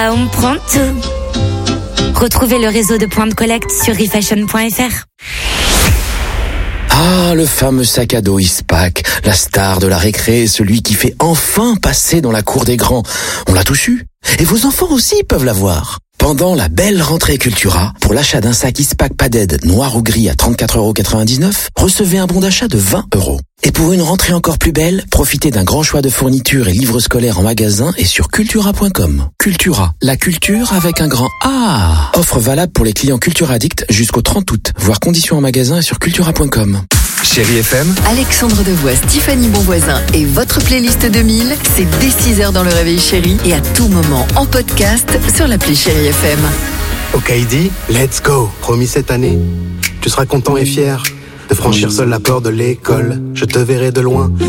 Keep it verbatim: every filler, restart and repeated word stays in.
On prend tout. Retrouvez le réseau de points de collecte sur refashion point f r. Ah, le fameux sac à dos Eastpak, la star de la récré, celui qui fait enfin passer dans la cour des grands. On l'a tous eu. Et vos enfants aussi peuvent l'avoir. Pendant la belle rentrée Cultura, pour l'achat d'un sac Eastpak Padded noir ou gris à trente-quatre euros quatre-vingt-dix-neuf, recevez un bon d'achat de vingt euros. Et pour une rentrée encore plus belle, profitez d'un grand choix de fournitures et livres scolaires en magasin et sur cultura point com. Cultura, la culture avec un grand A. Offre valable pour les clients Cultura Addict jusqu'au trente août. Voir conditions en magasin et sur cultura point com. Chérie F M, Alexandre Devoise, Tiffany Bonvoisin et votre playlist deux mille, c'est dès six heures dans le Réveil Chéri et à tout moment en podcast sur l'appli Chérie F M. Ok Heidi, let's go. Promis cette année, tu seras content et fier de franchir seul la porte de l'école. Je te verrai de loin